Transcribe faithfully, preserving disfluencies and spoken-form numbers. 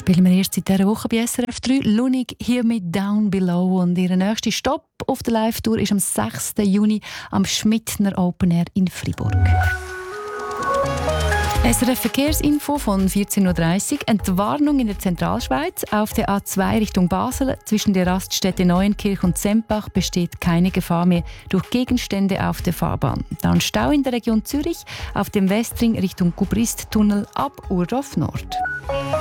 Spielen wir erst seit dieser Woche bei S R F drei. Lunig hier mit Down Below. Und ihr nächster Stopp auf der Live-Tour ist am sechsten Juni am Schmittner Open Air in Fribourg. S R F Verkehrsinfo von vierzehn Uhr dreißig. Entwarnung in der Zentralschweiz. Auf der A zwei Richtung Basel zwischen der Raststätte Neuenkirch und Sempach besteht keine Gefahr mehr durch Gegenstände auf der Fahrbahn. Dann Stau in der Region Zürich auf dem Westring Richtung Gubrist-Tunnel ab Urdorf Nord.